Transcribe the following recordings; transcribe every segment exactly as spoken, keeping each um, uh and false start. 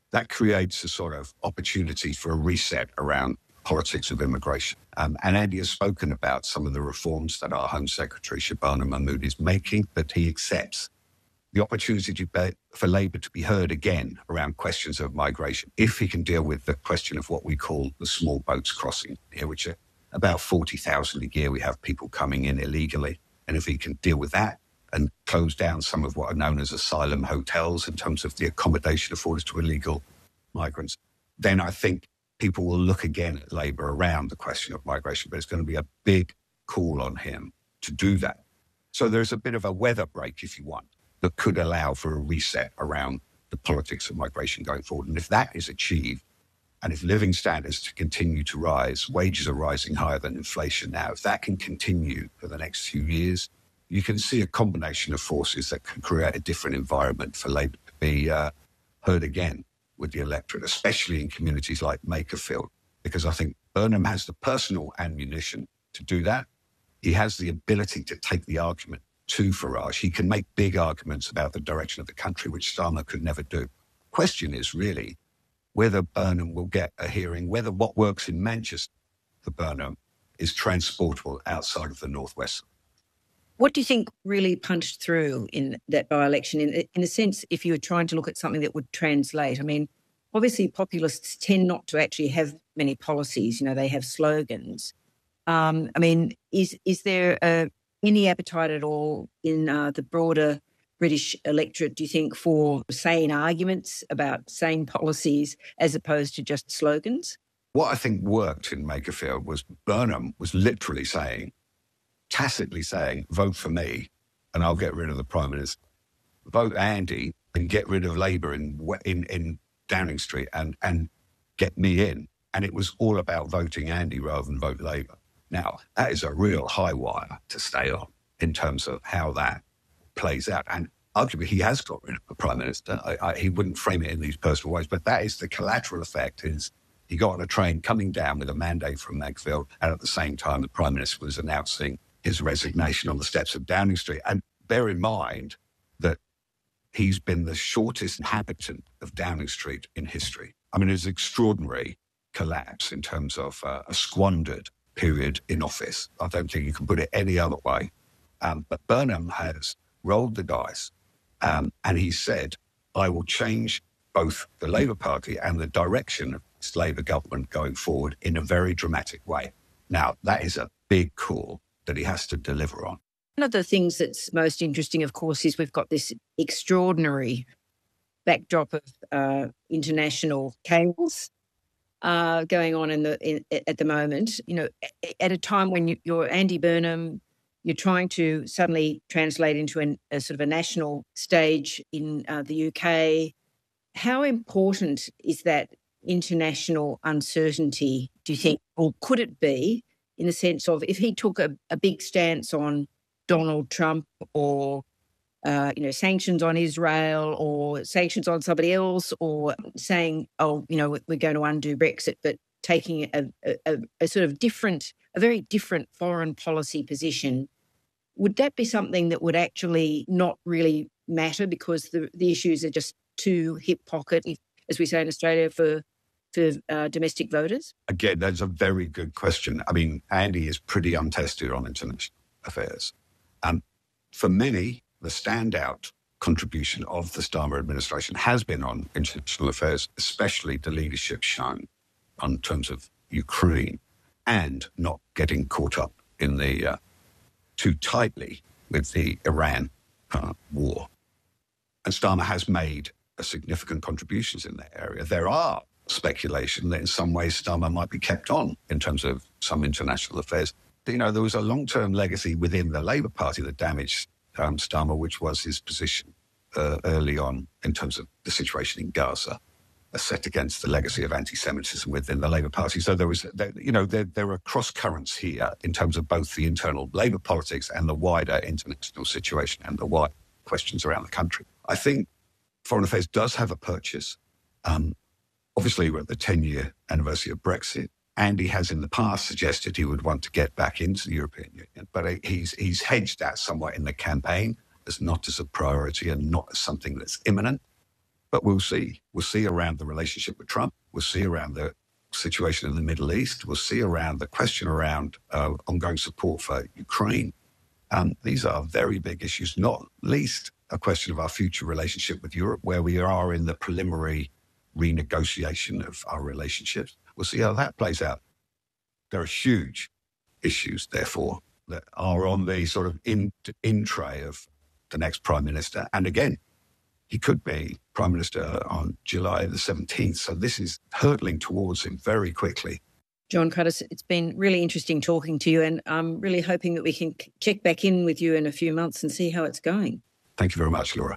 that creates a sort of opportunity for a reset around politics of immigration. Um, and Andy has spoken about some of the reforms that our Home Secretary, Shabana Mahmood, is making, that he accepts the opportunity to be, for Labour to be heard again around questions of migration, if he can deal with the question of what we call the small boats crossing here, which are about forty thousand a year. We have people coming in illegally. And if he can deal with that and close down some of what are known as asylum hotels in terms of the accommodation afforded to illegal migrants, then I think people will look again at Labour around the question of migration. But it's going to be a big call on him to do that. So there's a bit of a weather break, if you want, that could allow for a reset around the politics of migration going forward. And if that is achieved, and if living standards to continue to rise, wages are rising higher than inflation now, if that can continue for the next few years, you can see a combination of forces that can create a different environment for Labour to be uh, heard again with the electorate, especially in communities like Makerfield, because I think Burnham has the personal ammunition to do that. He has the ability to take the argument to Farage. He can make big arguments about the direction of the country, which Starmer could never do. Question is really whether Burnham will get a hearing, whether what works in Manchester for Burnham is transportable outside of the Northwest. What do you think really punched through in that by-election? In, in a sense, if you were trying to look at something that would translate, I mean, obviously populists tend not to actually have many policies. You know, they have slogans. Um, I mean, is is there uh, any appetite at all in uh, the broader British electorate, do you think, for sane arguments about sane policies as opposed to just slogans? What I think worked in Makerfield was Burnham was literally saying, tacitly saying, vote for me and I'll get rid of the Prime Minister. Vote Andy and get rid of Labour in in, in Downing Street and, and get me in. And it was all about voting Andy rather than vote Labour. Now, that is a real high wire to stay on in terms of how that plays out. And arguably, he has got rid of the Prime Minister. I, I, he wouldn't frame it in these personal ways, but that is the collateral effect, is he got on a train coming down with a mandate from Makerfield, and at the same time, the Prime Minister was announcing his resignation on the steps of Downing Street. And bear in mind that he's been the shortest inhabitant of Downing Street in history. I mean, it's an extraordinary collapse in terms of uh, a squandered period in office. I don't think you can put it any other way. Um, but Burnham has rolled the dice, um, and he said, I will change both the Labour Party and the direction of this Labour government going forward in a very dramatic way. Now, that is a big call that he has to deliver on. One of the things that's most interesting, of course, is we've got this extraordinary backdrop of uh, international chaos uh, going on in the in, at the moment. You know, at a time when you, you're Andy Burnham, you're trying to suddenly translate into an, a sort of a national stage in uh, the U K. How important is that international uncertainty, do you think, or could it be, in the sense of if he took a, a big stance on Donald Trump or, uh, you know, sanctions on Israel or sanctions on somebody else, or saying, oh, you know, we're going to undo Brexit, but taking a, a, a sort of different, a very different foreign policy position, would that be something that would actually not really matter because the, the issues are just too hip pocket, as we say in Australia, for for uh, domestic voters? Again, that's a very good question. I mean, Andy is pretty untested on international affairs. Um, for many, the standout contribution of the Starmer administration has been on international affairs, especially the leadership shown on terms of Ukraine and not getting caught up in the uh, too tightly with the Iran uh, war. And Starmer has made a significant contributions in that area. There are speculation that in some ways Starmer might be kept on in terms of some international affairs. You know, there was a long-term legacy within the Labour Party that damaged um, Starmer, which was his position uh, early on in terms of the situation in Gaza, uh, set against the legacy of anti-Semitism within the Labour Party. So there was, there, you know, there, there are cross-currents here in terms of both the internal Labour politics and the wider international situation and the wider questions around the country. I think Foreign Affairs does have a purchase. Um, obviously, we're at the ten-year anniversary of Brexit. Andy has in the past suggested he would want to get back into the European Union, but he's he's hedged that somewhat in the campaign as not as a priority and not as something that's imminent. But we'll see. We'll see around the relationship with Trump. We'll see around the situation in the Middle East. We'll see around the question around uh, ongoing support for Ukraine. Um, these are very big issues, not least a question of our future relationship with Europe, where we are in the preliminary renegotiation of our relationships. We'll see how that plays out. There are huge issues, therefore, that are on the sort of in, in tray of the next Prime Minister. And again, he could be Prime Minister on July the seventeenth. So this is hurtling towards him very quickly. John Cruddas, it's been really interesting talking to you, and I'm really hoping that we can check back in with you in a few months and see how it's going. Thank you very much, Laura.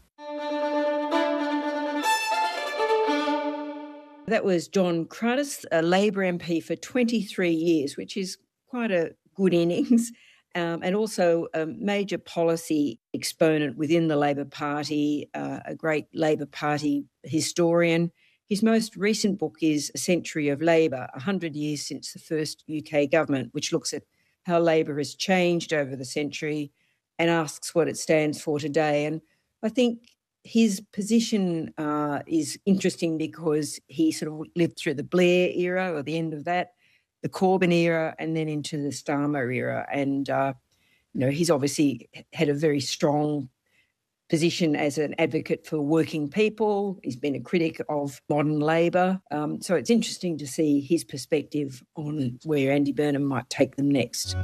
That was John Cruddas, a Labor M P for twenty-three years, which is quite a good innings, um, and also a major policy exponent within the Labor Party, uh, a great Labor Party historian. His most recent book is A Century of Labor, one hundred years since the first U K government, which looks at how Labor has changed over the century and asks what it stands for today. And I think his position uh, is interesting because he sort of lived through the Blair era, or the end of that, the Corbyn era, and then into the Starmer era. And, uh, you know, he's obviously had a very strong position as an advocate for working people. He's been a critic of modern Labor. Um, so it's interesting to see his perspective on where Andy Burnham might take them next.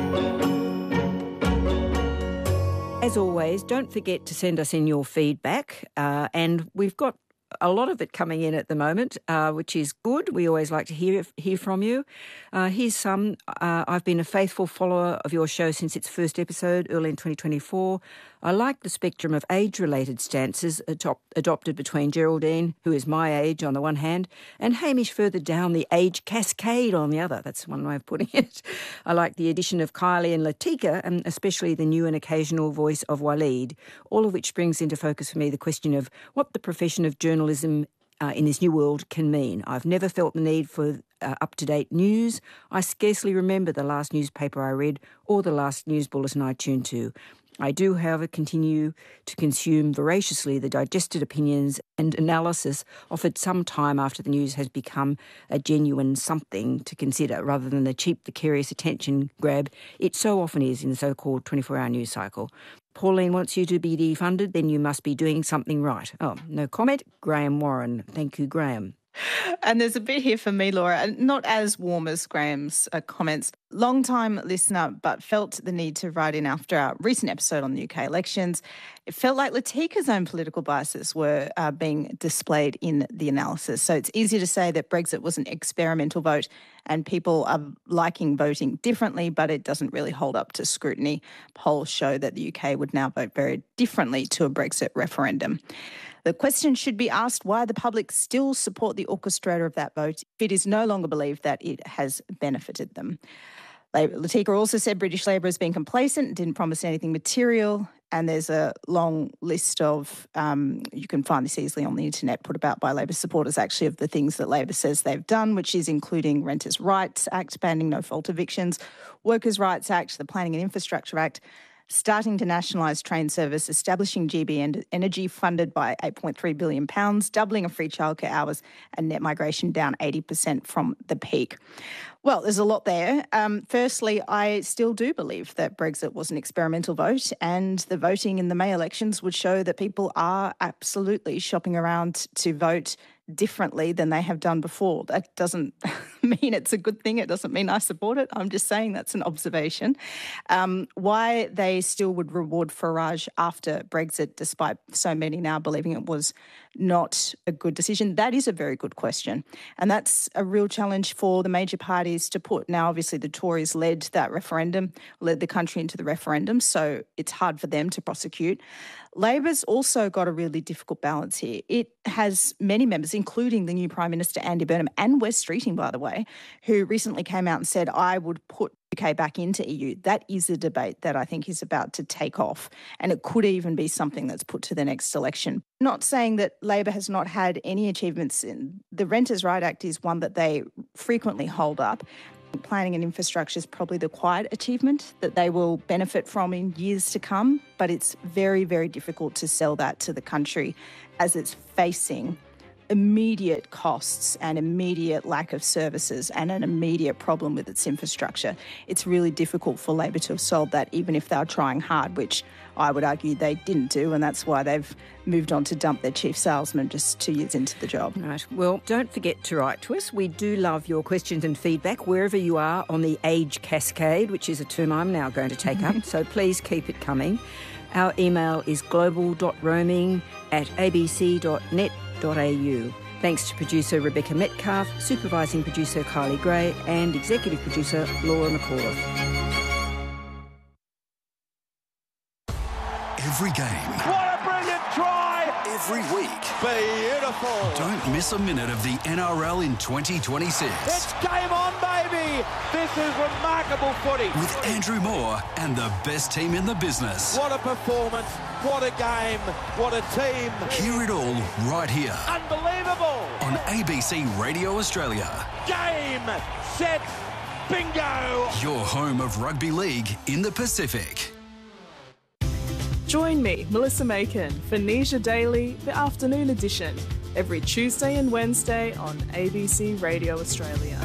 As always, don't forget to send us in your feedback. Uh, and we've got a lot of it coming in at the moment, uh, which is good. We always like to hear hear from you. Uh, here's some. Uh, I've been a faithful follower of your show since its first episode, early in twenty twenty-four. I like the spectrum of age-related stances adop- adopted between Geraldine, who is my age on the one hand, and Hamish further down the age cascade on the other. That's one way of putting it. I like the addition of Kylie and Latika, and especially the new and occasional voice of Waleed, all of which brings into focus for me the question of what the profession of journalism uh, in this new world can mean. I've never felt the need for uh, up-to-date news. I scarcely remember the last newspaper I read or the last news bulletin I tuned to. I do, however, continue to consume voraciously the digested opinions and analysis offered some time after the news has become a genuine something to consider, rather than the cheap, vicarious attention grab it so often is in the so-called twenty-four hour news cycle. Pauline wants you to be defunded, then you must be doing something right. Oh, no comment. Graham Warren. Thank you, Graham. And there's a bit here for me, Laura, not as warm as Graham's uh, comments. Long-time listener, but felt the need to write in after our recent episode on the U K elections. It felt like Latika's own political biases were uh, being displayed in the analysis. So it's easy to say that Brexit was an experimental vote and people are liking voting differently, but it doesn't really hold up to scrutiny. Polls show that the U K would now vote very differently to a Brexit referendum. The question should be asked why the public still support the orchestrator of that vote if it is no longer believed that it has benefited them. Latika also said British Labor has been complacent, didn't promise anything material, and there's a long list of, um, you can find this easily on the internet, put about by Labor supporters actually, of the things that Labor says they've done, which is including Renters' Rights Act, banning no-fault evictions, Workers' Rights Act, the Planning and Infrastructure Act, starting to nationalise train service, establishing G B Energy funded by eight point three billion pounds, doubling of free childcare hours and net migration down eighty percent from the peak. Well, there's a lot there. Um, firstly, I still do believe that Brexit was an experimental vote, and the voting in the May elections would show that people are absolutely shopping around to vote differently than they have done before. That doesn't mean it's a good thing. It doesn't mean I support it. I'm just saying that's an observation. Um, why they still would reward Farage after Brexit, despite so many now believing it was not a good decision, that is a very good question. And that's a real challenge for the major parties to put. Now, obviously, the Tories led that referendum, led the country into the referendum, so it's hard for them to prosecute. Labor's also got a really difficult balance here. It has many members, including the new Prime Minister, Andy Burnham, and Wes Streeting, by the way, who recently came out and said, I would put U K back into E U. That is a debate that I think is about to take off, and it could even be something that's put to the next election. Not saying that Labor has not had any achievements in the Renters' Rights Act is one that they frequently hold up. Planning and infrastructure is probably the quiet achievement that they will benefit from in years to come, but it's very, very difficult to sell that to the country as it's facing immediate costs and immediate lack of services and an immediate problem with its infrastructure. It's really difficult for Labor to have solved that, even if they were trying hard, which I would argue they didn't do, and that's why they've moved on to dump their chief salesman just two years into the job. Right. Well, don't forget to write to us. We do love your questions and feedback wherever you are on the age cascade, which is a term I'm now going to take up, so please keep it coming. Our email is global.roaming at abc.net. .au. Thanks to producer Rebecca Metcalf, supervising producer Kylie Gray and executive producer Laura McAuliffe. Every game. What a brilliant try! Every week. Beautiful. Don't miss a minute of the N R L in twenty twenty-six. It's game on, baby! This is remarkable footy. With Andrew Moore and the best team in the business. What a performance. What a game. What a team. Hear it all right here. Unbelievable. On A B C Radio Australia. Game, set, bingo. Your home of rugby league in the Pacific. Join me, Melissa Macon, for Nisha Daily, the afternoon edition, every Tuesday and Wednesday on A B C Radio Australia.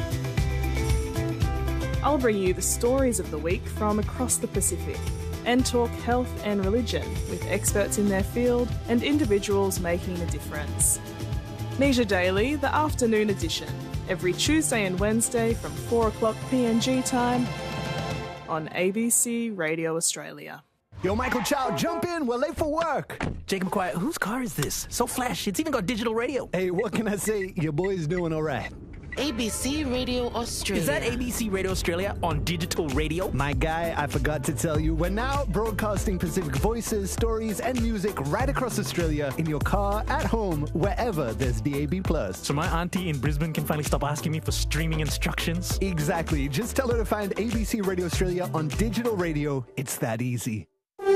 I'll bring you the stories of the week from across the Pacific and talk health and religion with experts in their field and individuals making a difference. Nisha Daily, the afternoon edition, every Tuesday and Wednesday from four o'clock P N G time on A B C Radio Australia. Yo, Michael Chow, jump in. We're late for work. Jacob Quiet, whose car is this? So flash. It's even got digital radio. Hey, what can I say? Your boy's doing all right. A B C Radio Australia. Is that A B C Radio Australia on digital radio? My guy, I forgot to tell you, we're now broadcasting Pacific voices, stories, and music right across Australia in your car, at home, wherever there's D A B plus. So my auntie in Brisbane can finally stop asking me for streaming instructions? Exactly. Just tell her to find A B C Radio Australia on digital radio. It's that easy.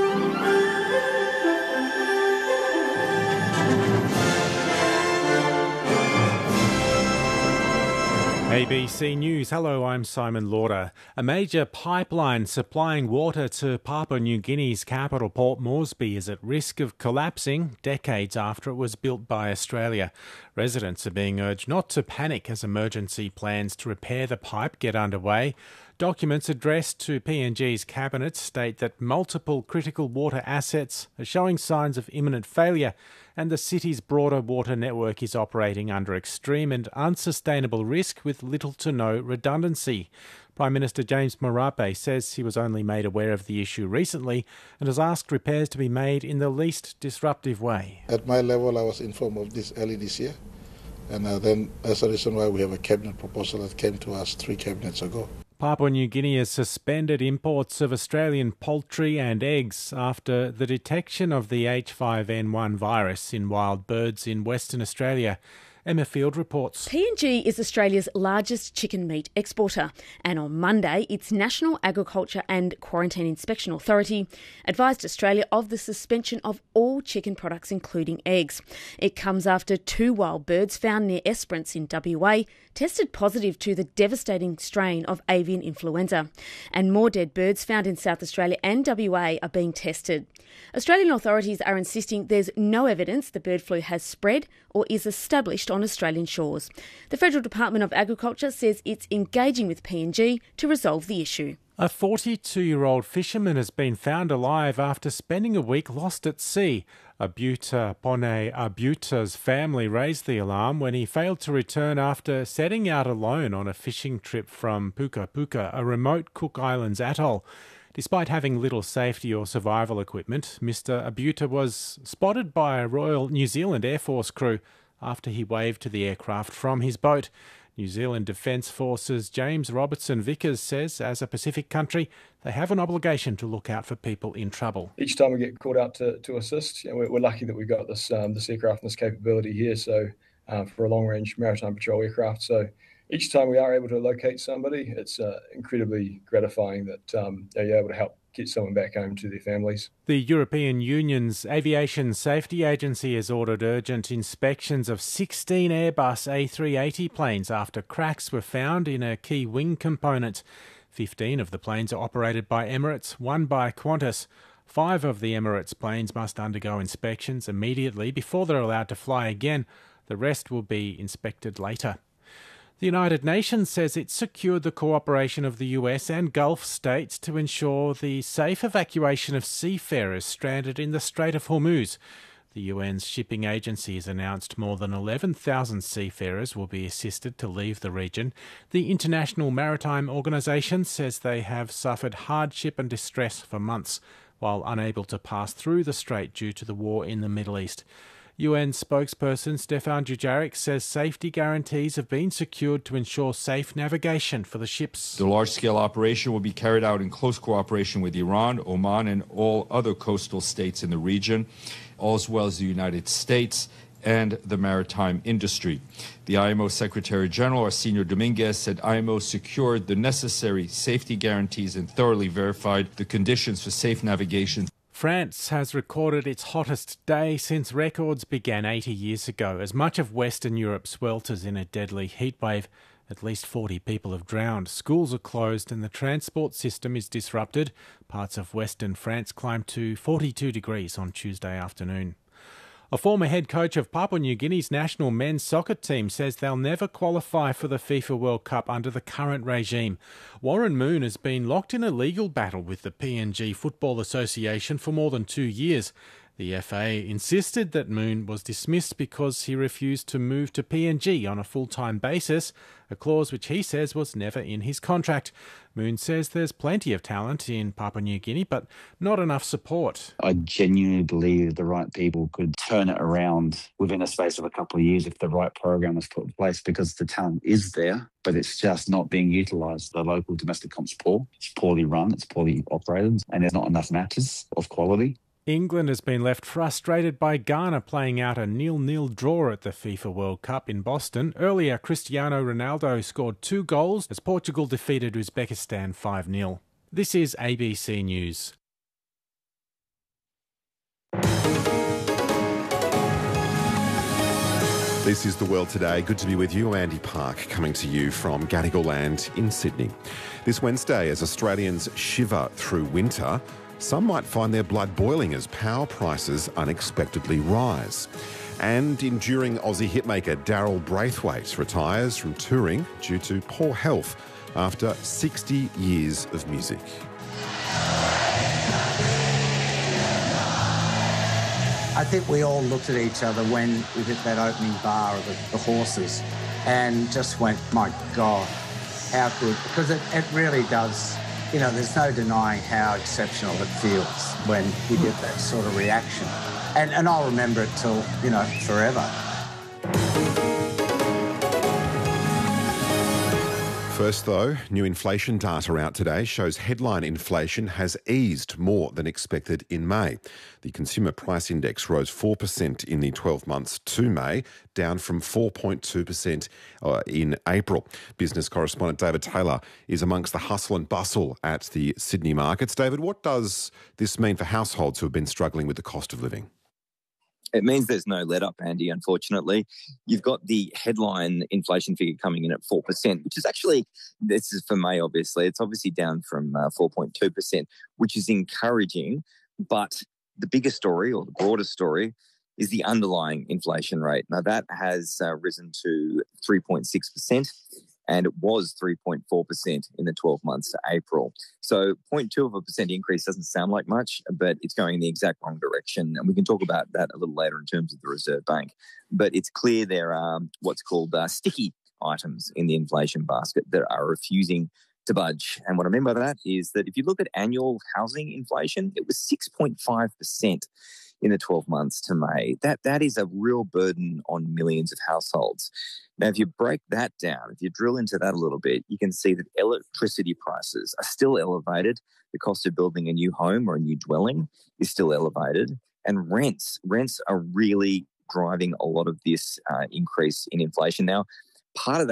A B C News. Hello, I'm Simon Lauder. A major pipeline supplying water to Papua New Guinea's capital, Port Moresby, is at risk of collapsing decades after it was built by Australia. Residents are being urged not to panic as emergency plans to repair the pipe get underway. Documents addressed to P N G's cabinet state that multiple critical water assets are showing signs of imminent failure, and the city's broader water network is operating under extreme and unsustainable risk with little to no redundancy. Prime Minister James Marape says he was only made aware of the issue recently and has asked repairs to be made in the least disruptive way. At my level, I was informed of this early this year, and uh, then that's the reason why we have a cabinet proposal that came to us three cabinets ago. Papua New Guinea has suspended imports of Australian poultry and eggs after the detection of the H five N one virus in wild birds in Western Australia. Emma Field reports. P N G is Australia's largest chicken meat exporter, and on Monday its National Agriculture and Quarantine Inspection Authority advised Australia of the suspension of all chicken products including eggs. It comes after two wild birds found near Esperance in W A tested positive to the devastating strain of avian influenza, and more dead birds found in South Australia and W A are being tested. Australian authorities are insisting there's no evidence the bird flu has spread or is established on Australian shores. The Federal Department of Agriculture says it's engaging with P N G to resolve the issue. A forty-two-year-old fisherman has been found alive after spending a week lost at sea. Abuta Pone Abuta's family raised the alarm when he failed to return after setting out alone on a fishing trip from Puka Puka, a remote Cook Islands atoll. Despite having little safety or survival equipment, Mister Abuta was spotted by a Royal New Zealand Air Force crew after he waved to the aircraft from his boat. New Zealand Defence Force's James Robertson Vickers says, as a Pacific country, they have an obligation to look out for people in trouble. Each time we get called out to, to assist, you know, we're, we're lucky that we've got this um, this aircraft and this capability here. So uh, for a long-range maritime patrol aircraft, so each time we are able to locate somebody, it's uh, incredibly gratifying that um, you're able to help get someone back home to their families. The European Union's Aviation Safety Agency has ordered urgent inspections of sixteen Airbus A three eighty planes after cracks were found in a key wing component. fifteen of the planes are operated by Emirates, one by Qantas. Five of the Emirates planes must undergo inspections immediately before they're allowed to fly again. The rest will be inspected later. The United Nations says it secured the cooperation of the U S and Gulf states to ensure the safe evacuation of seafarers stranded in the Strait of Hormuz. The U N's shipping agency has announced more than eleven thousand seafarers will be assisted to leave the region. The International Maritime Organization says they have suffered hardship and distress for months while unable to pass through the strait due to the war in the Middle East. U N spokesperson Stefan Dujarric says safety guarantees have been secured to ensure safe navigation for the ships. The large-scale operation will be carried out in close cooperation with Iran, Oman, and all other coastal states in the region, as well as the United States and the maritime industry. The I M O Secretary General, Arsenio Dominguez, said I M O secured the necessary safety guarantees and thoroughly verified the conditions for safe navigation. France has recorded its hottest day since records began eighty years ago, as much of Western Europe swelters in a deadly heatwave. At least forty people have drowned. Schools are closed and the transport system is disrupted. Parts of Western France climbed to forty-two degrees on Tuesday afternoon. A former head coach of Papua New Guinea's national men's soccer team says they'll never qualify for the FIFA World Cup under the current regime. Warren Moon has been locked in a legal battle with the P N G Football Association for more than two years. The F A insisted that Moon was dismissed because he refused to move to P N G on a full-time basis, a clause which he says was never in his contract. Moon says there's plenty of talent in Papua New Guinea, but not enough support. I genuinely believe the right people could turn it around within a space of a couple of years if the right program was put in place, because the talent is there, but it's just not being utilised. The local domestic comp's poor, it's poorly run, it's poorly operated, and there's not enough matches of quality. England has been left frustrated by Ghana playing out a nil-nil draw at the FIFA World Cup in Boston. Earlier, Cristiano Ronaldo scored two goals as Portugal defeated Uzbekistan five nil. This is A B C News. This is The World Today. Good to be with you. I'm Andy Park, coming to you from Gadigal Land in Sydney. This Wednesday, as Australians shiver through winter, some might find their blood boiling as power prices unexpectedly rise. And enduring Aussie hitmaker Daryl Braithwaite retires from touring due to poor health after sixty years of music. I think we all looked at each other when we hit that opening bar of the, the horses and just went, my God, how good. Because it, it really does, you know, there's no denying how exceptional it feels when you get that sort of reaction. And, and I'll remember it till, you know, forever. First, though, new inflation data out today shows headline inflation has eased more than expected in May. The Consumer Price Index rose four percent in the twelve months to May, down from four point two percent in April. Business correspondent David Taylor is amongst the hustle and bustle at the Sydney markets. David, what does this mean for households who have been struggling with the cost of living? It means there's no let-up, Andy, unfortunately. You've got the headline inflation figure coming in at four percent, which is actually, this is for May, obviously. It's obviously down from uh, four point two percent, which is encouraging. But the bigger story, or the broader story, is the underlying inflation rate. Now, that has uh, risen to three point six percent, and it was three point four percent in the twelve months to April. So zero point two of a percent increase doesn't sound like much, but it's going in the exact wrong direction. And we can talk about that a little later in terms of the Reserve Bank. But it's clear there are what's called uh, sticky items in the inflation basket that are refusing to budge. And what I mean by that is that if you look at annual housing inflation, it was six point five percent in the twelve months to May. That That is a real burden on millions of households. Now, if you break that down, if you drill into that a little bit, you can see that electricity prices are still elevated. The cost of building a new home or a new dwelling is still elevated. And rents, rents are really driving a lot of this uh, increase in inflation. Now, part of that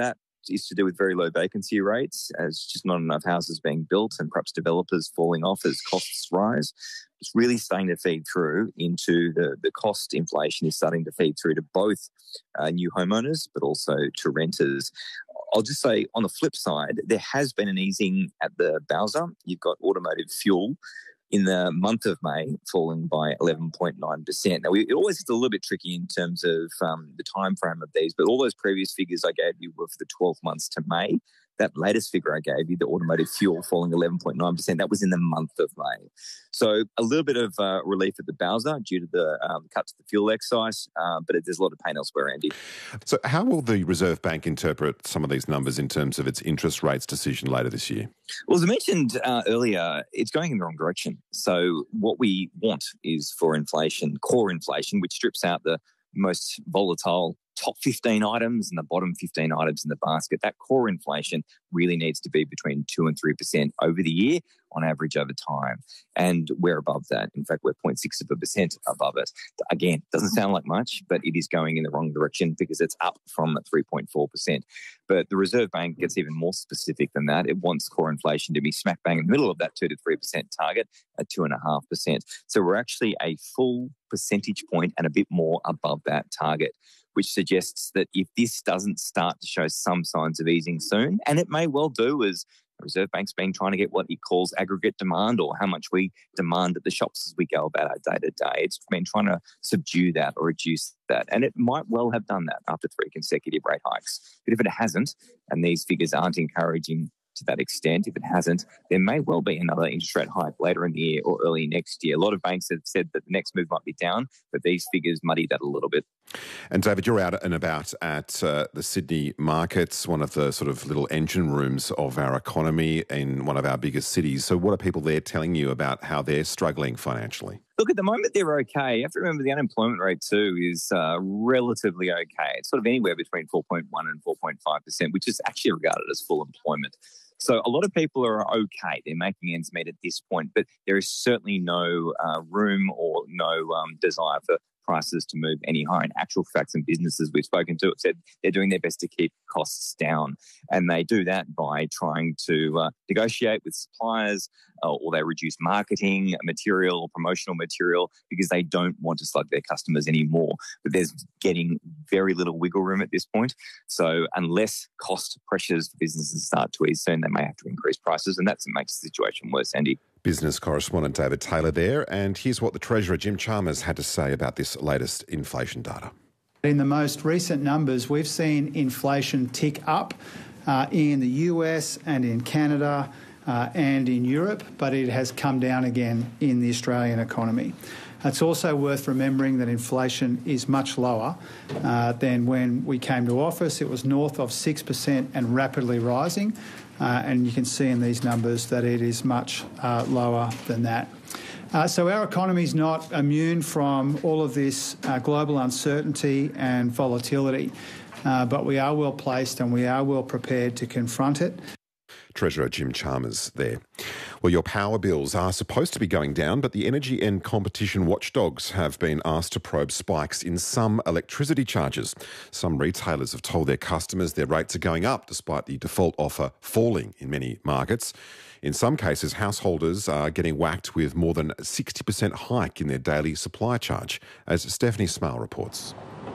is to do with very low vacancy rates, as just not enough houses being built and perhaps developers falling off as costs rise. It's really starting to feed through into the, the cost inflation is starting to feed through to both uh, new homeowners, but also to renters. I'll just say on the flip side, there has been an easing at the Bowser. You've got automotive fuel in the month of May falling by eleven point nine percent. Now, we, it always gets a little bit tricky in terms of um, the time frame of these, but all those previous figures I gave you were for the twelve months to May. That latest figure I gave you, the automotive fuel falling eleven point nine percent, that was in the month of May. So a little bit of uh, relief at the Bowser due to the um, cut to the fuel excise, uh, but it, there's a lot of pain elsewhere, Andy. So how will the Reserve Bank interpret some of these numbers in terms of its interest rates decision later this year? Well, as I mentioned uh, earlier, it's going in the wrong direction. So what we want is for inflation, core inflation, which strips out the most volatile top fifteen items and the bottom fifteen items in the basket. That core inflation really needs to be between two and three percent over the year on average over time. And we're above that. In fact, we're zero point six of a percent above it. Again, doesn't sound like much, but it is going in the wrong direction because it's up from three point four percent. But the Reserve Bank gets even more specific than that. It wants core inflation to be smack bang in the middle of that two to three percent target at two point five percent. So we're actually a full percentage point and a bit more above that target, which suggests that if this doesn't start to show some signs of easing soon, and it may well do, as the Reserve Bank's been trying to get what it calls aggregate demand, or how much we demand at the shops as we go about our day-to-day. It's been trying to subdue that or reduce that, and it might well have done that after three consecutive rate hikes. But if it hasn't, and these figures aren't encouraging to that extent, if it hasn't, there may well be another interest rate hike later in the year or early next year. A lot of banks have said that the next move might be down, but these figures muddy that a little bit. And David, you're out and about at uh, the Sydney markets, one of the sort of little engine rooms of our economy in one of our biggest cities. So what are people there telling you about how they're struggling financially? Look, at the moment, they're okay. You have to remember the unemployment rate, too, is uh, relatively okay. It's sort of anywhere between four point one and four point five percent, which is actually regarded as full employment. So a lot of people are okay. They're making ends meet at this point, but there is certainly no uh, room or no um, desire for prices to move any higher. In actual facts, and businesses we've spoken to have said they're doing their best to keep costs down, and they do that by trying to uh, negotiate with suppliers, uh, or they reduce marketing material or promotional material because they don't want to slug their customers anymore. But there's getting very little wiggle room at this point. So unless cost pressures for businesses start to ease soon, they may have to increase prices, and that's what makes the situation worse, Andy. Business correspondent David Taylor there, and here's what the Treasurer Jim Chalmers had to say about this latest inflation data. In the most recent numbers, we've seen inflation tick up uh, in the U S and in Canada uh, and in Europe, but it has come down again in the Australian economy. It's also worth remembering that inflation is much lower uh, than when we came to office. It was north of six percent and rapidly rising. Uh, and you can see in these numbers that it is much uh, lower than that. Uh, so our economy is not immune from all of this uh, global uncertainty and volatility, uh, but we are well placed and we are well prepared to confront it. Treasurer Jim Chalmers there. Well, your power bills are supposed to be going down, but the energy and competition watchdogs have been asked to probe spikes in some electricity charges. Some retailers have told their customers their rates are going up despite the default offer falling in many markets. In some cases, householders are getting whacked with more than a sixty percent hike in their daily supply charge, as Stephanie Smale reports.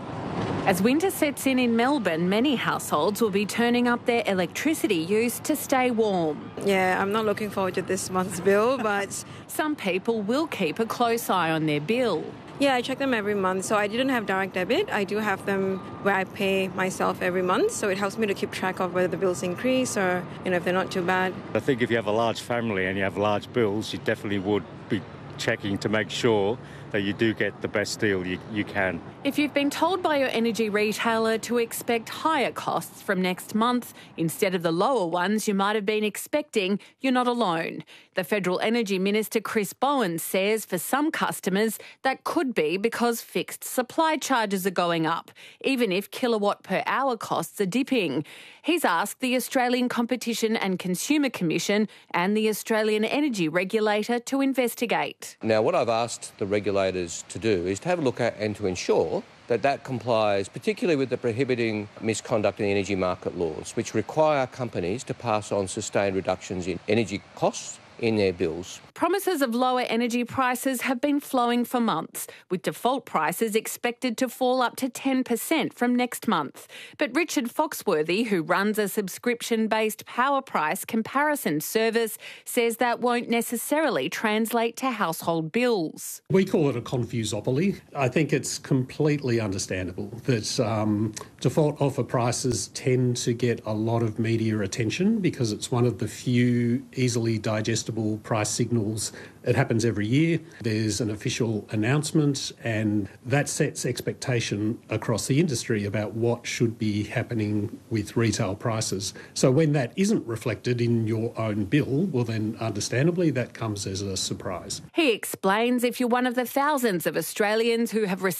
As winter sets in in Melbourne, many households will be turning up their electricity use to stay warm. Yeah, I'm not looking forward to this month's bill, but some people will keep a close eye on their bill. Yeah, I check them every month. So I didn't have direct debit. I do have them where I pay myself every month. So it helps me to keep track of whether the bills increase or, you know, if they're not too bad. I think if you have a large family and you have large bills, you definitely would be checking to make sure that you do get the best deal you, you can. If you've been told by your energy retailer to expect higher costs from next month instead of the lower ones you might have been expecting, you're not alone. The Federal Energy Minister Chris Bowen says for some customers that could be because fixed supply charges are going up, even if kilowatt per hour costs are dipping. He's asked the Australian Competition and Consumer Commission and the Australian Energy Regulator to investigate. Now, what I've asked the regulators to do is to have a look at and to ensure that that complies particularly with the prohibiting misconduct in the energy market laws, which require companies to pass on sustained reductions in energy costs in their bills. Promises of lower energy prices have been flowing for months, with default prices expected to fall up to ten percent from next month. But Richard Foxworthy, who runs a subscription-based power price comparison service, says that won't necessarily translate to household bills. We call it a confusopoly. I think it's completely understandable that um, default offer prices tend to get a lot of media attention because it's one of the few easily digestible price signals. It happens every year. There's an official announcement, and that sets expectation across the industry about what should be happening with retail prices. So when that isn't reflected in your own bill, well then understandably that comes as a surprise. He explains if you're one of the thousands of Australians who have received